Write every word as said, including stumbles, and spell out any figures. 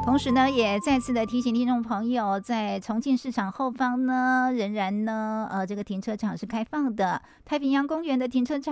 同时呢，也再次的提醒听众朋友，在重庆市场后方呢，仍然呢，呃，这个停车场是开放的。太平洋公园的停车场